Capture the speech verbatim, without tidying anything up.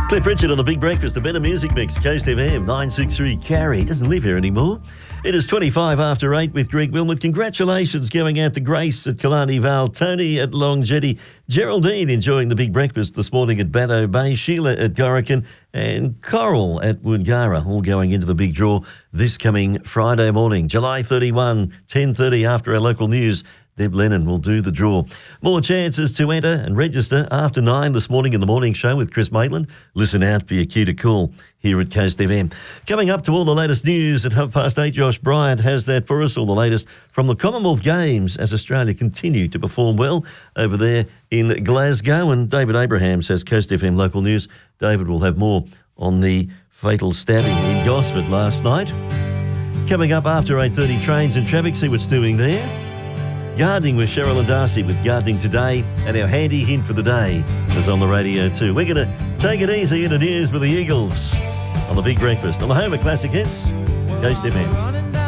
Cliff Richard on the Big Breakfast, the Better Music Mix, Coast F M, nine six three Carrie. Doesn't live here anymore. It is twenty-five after eight with Greg Wilmot. Congratulations going out to Grace at Killarney Vale, Tony at Long Jetty, Geraldine enjoying the Big Breakfast this morning at Baddo Bay, Sheila at Gorican, and Coral at Woongarra, all going into the big draw this coming Friday morning, July thirty-first, ten thirty after our local news. Deb Lennon will do the draw. More chances to enter and register after nine this morning in the morning show with Chris Maitland. Listen out for your cue to call here at Coast F M. Coming up to all the latest news at half past eight, Josh Bryant has that for us, all the latest from the Commonwealth Games as Australia continue to perform well over there in Glasgow. And David Abrahams has Coast F M local news. David will have more on the fatal stabbing in Gosford last night. Coming up after eight thirty, trains and traffic, see what's doing there. Gardening with Cheryl and Darcy with Gardening Today, and our handy hint for the day is on the radio too. We're going to take it easy into news with the Eagles on the Big Breakfast on the home of classic hits, Coast F M.